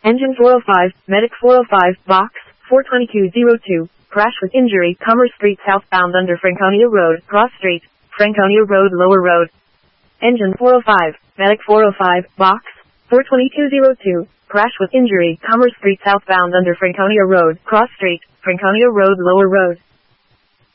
Engine 405, Medic 405, Box 42202, crash with injury, Commerce Street southbound under Franconia Road, Cross Street, Franconia Road Lower Road. Engine 405, Medic 405, Box 42202, crash with injury, Commerce Street southbound under Franconia Road, Cross Street, Franconia Road Lower Road.